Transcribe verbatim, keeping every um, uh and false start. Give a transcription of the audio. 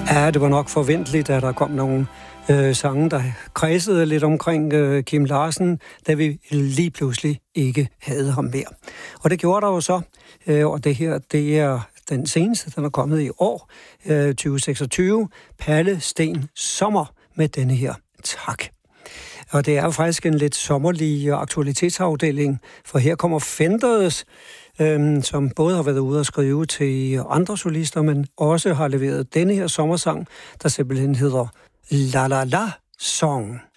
Ja, det var nok forventeligt, at der kom nogle øh, sange, der kredsede lidt omkring øh, Kim Larsen, da vi lige pludselig ikke havde ham mere. Og det gjorde der jo så, øh, og det her, det er den seneste, den er kommet i år, øh, tyve seksogtyve, Palle Steen Sommer med denne her Tak. Og det er faktisk en lidt sommerlig aktualitetsafdeling, for her kommer Fenders, øhm, som både har været ude og skrive til andre solister, men også har leveret denne her sommersang, der simpelthen hedder La La La Song.